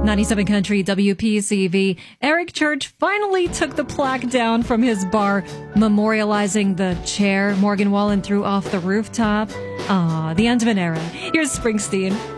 97 Country WPCV. Eric Church finally took the plaque down from his bar, memorializing the chair Morgan Wallen threw off the rooftop. The end of an era. Here's Springsteen.